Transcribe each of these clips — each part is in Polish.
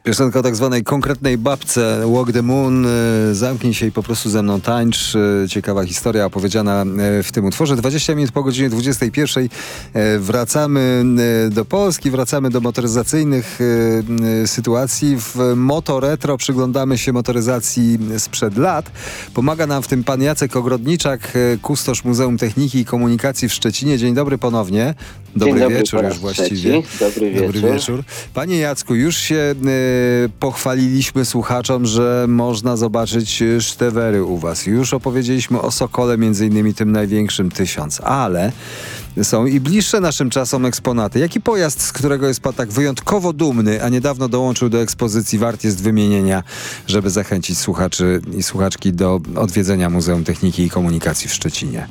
Piosenka o tak zwanej konkretnej babce, Walk the Moon, zamknij się i po prostu ze mną tańcz. Ciekawa historia opowiedziana w tym utworze. 20 minut po godzinie 21 wracamy do Polski, wracamy do motoryzacyjnych sytuacji. W Motoretro przyglądamy się motoryzacji sprzed lat. Pomaga nam w tym pan Jacek Ogrodniczak, kustosz Muzeum Techniki i Komunikacji w Szczecinie. Dzień dobry ponownie. Dobry wieczór już właściwie. Dobry wieczór. Panie Jacku, już się pochwaliliśmy słuchaczom, że można zobaczyć sztewery u was. Już opowiedzieliśmy o Sokole, między innymi tym największym 1000, ale są i bliższe naszym czasom eksponaty. Jaki pojazd, z którego jest pan tak wyjątkowo dumny, a niedawno dołączył do ekspozycji, wart jest wymienienia, żeby zachęcić słuchaczy i słuchaczki do odwiedzenia Muzeum Techniki i Komunikacji w Szczecinie?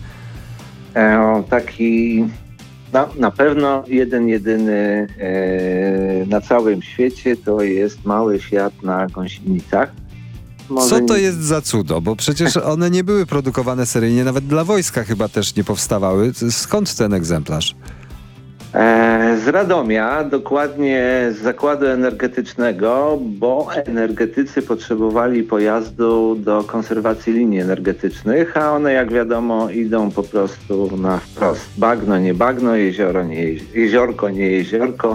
Taki na pewno jedyny na całym świecie to jest mały Fiat na gąsienicach. Co to jest za cudo? Bo przecież one nie były produkowane seryjnie, nawet dla wojska chyba też nie powstawały. Skąd ten egzemplarz? Z Radomia, dokładnie z zakładu energetycznego, bo energetycy potrzebowali pojazdu do konserwacji linii energetycznych, a one, jak wiadomo, idą po prostu na wprost. Bagno, nie bagno, jeziorko, nie jeziorko.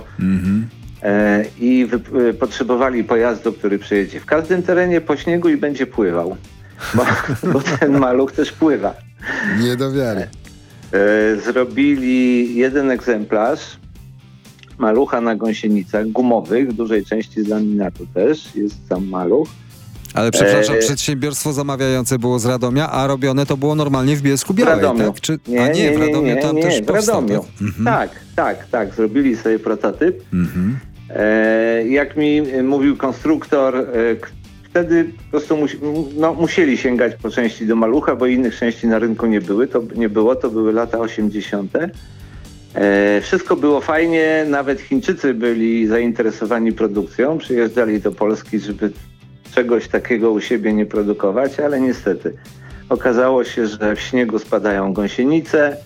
I potrzebowali pojazdu, który przejedzie w każdym terenie po śniegu i będzie pływał, bo ten maluch też pływa. Nie do wiary. Zrobili jeden egzemplarz malucha na gąsienicach gumowych, w dużej części z laminatu też jest sam maluch. Ale przepraszam, przedsiębiorstwo zamawiające było z Radomia, a robione to było normalnie w Bielsku-Białej, tak? Czy... w Radomiu tam też powstał, w Radomiu. Tak. Zrobili sobie prototyp. Jak mi mówił konstruktor, wtedy po prostu musieli sięgać po części do malucha, bo innych części na rynku nie było. To były lata 80. Wszystko było fajnie, nawet Chińczycy byli zainteresowani produkcją, przyjeżdżali do Polski, żeby czegoś takiego u siebie nie produkować, ale niestety okazało się, że w śniegu spadają gąsienice,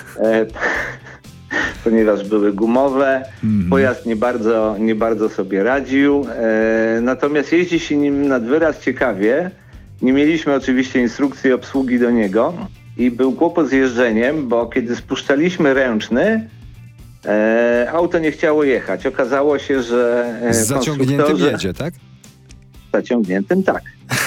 ponieważ były gumowe. Pojazd nie bardzo sobie radził. Natomiast jeździ się nim nad wyraz ciekawie. Nie mieliśmy oczywiście instrukcji obsługi do niego i był kłopot z jeżdżeniem, bo kiedy spuszczaliśmy ręczny, auto nie chciało jechać. Okazało się, że z zaciągniętym jedzie, tak? Z zaciągniętym, tak.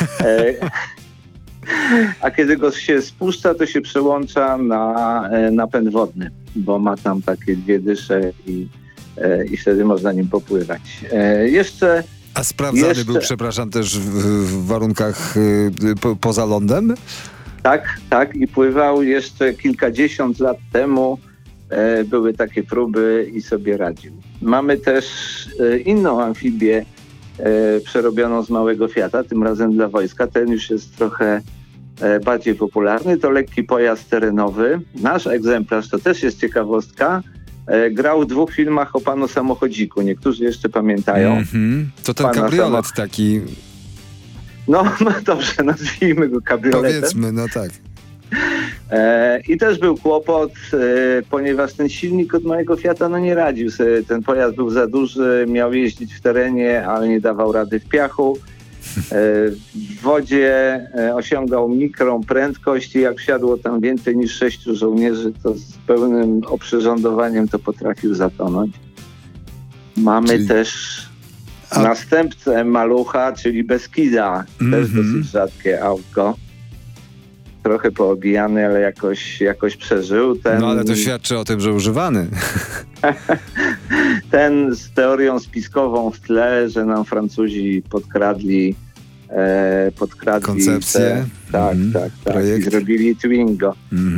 A kiedy go się spuszcza, to się przełącza na napęd wodny, bo ma tam takie dwie dysze i wtedy można nim popływać. A sprawdzany był, przepraszam, też w warunkach poza lądem? Tak. I pływał jeszcze kilkadziesiąt lat temu. Były takie próby i sobie radził. Mamy też inną amfibię przerobioną z małego Fiata, tym razem dla wojska. Ten już jest trochę bardziej popularny. To lekki pojazd terenowy. Nasz egzemplarz, to też jest ciekawostka, grał w 2 filmach o panu samochodziku. Niektórzy jeszcze pamiętają. To ten kabriolet taki... No dobrze, nazwijmy go kabrioletem. Powiedzmy, no tak. I też był kłopot, ponieważ ten silnik od małego Fiata nie radził sobie. Ten pojazd był za duży, miał jeździć w terenie, ale nie dawał rady w piachu. W wodzie osiągał mikrą prędkość i jak wsiadło tam więcej niż 6 żołnierzy, to z pełnym oprzyrządowaniem to potrafił zatonąć. Mamy też następcę malucha, czyli Beskida. Też dosyć rzadkie autko. Trochę poobijany, ale jakoś przeżył. No ale to świadczy o tym, że używany. Ten z teorią spiskową w tle, że nam Francuzi podkradli koncepcję. Tak. I zrobili Twingo.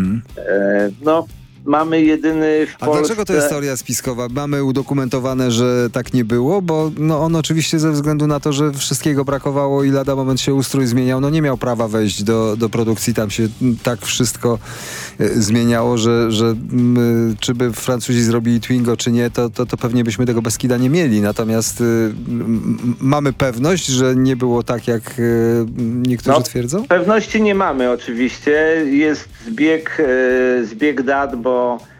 Mamy jedyny w Polsce... A dlaczego to jest teoria spiskowa? Mamy udokumentowane, że tak nie było, bo on oczywiście ze względu na to, że wszystkiego brakowało i lada moment się ustrój zmieniał, nie miał prawa wejść do produkcji. Tam się tak wszystko zmieniało, że czy by Francuzi zrobili Twingo, czy nie, to pewnie byśmy tego Beskida nie mieli. Natomiast mamy pewność, że nie było tak, jak niektórzy twierdzą? Pewności nie mamy oczywiście. Jest zbieg dat, bo